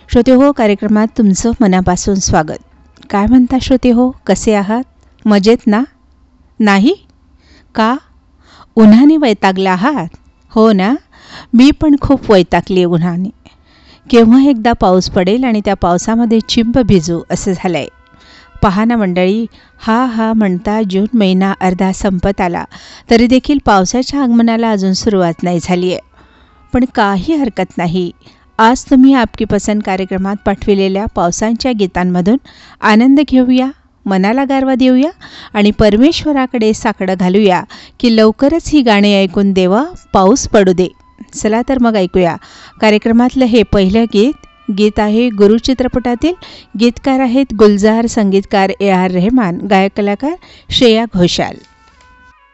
श्रोते हो, कार्यक्रमात तुमचं मनापासून स्वागत. काय म्हणता श्रोते हो, कसे आहात? मजेत ना? नाही का? उन्हाने वैतागला आहात? हो ना, मी पण खूप वैतागली आहे उन्हाने. केव्हा एकदा पाऊस पडेल आणि त्या पावसामध्ये चिंब भिजू असं झालं आहे. पहा ना मंडळी, हा म्हणता जून महिना अर्धा संपत आला तरी देखील पावसाच्या आगमनाला अजून सुरुवात नाही झाली आहे. पण काही हरकत नाही, आज तुम्ही आपकी पसंद कार्यक्रमात पाठविलेल्या पावसांच्या गीतांमधून आनंद घेऊया, मनाला गारवा देऊया आणि परमेश्वराकडे साकडं घालूया की लवकरच ही गाणी ऐकून देवा पाऊस पडू दे. चला तर मग ऐकूया कार्यक्रमातलं हे पहिलं गीत आहे गुरु चित्रपटातील. गीतकार आहेत गुलजार, संगीतकार AR रहमान, गायक कलाकार श्रेया घोषाल.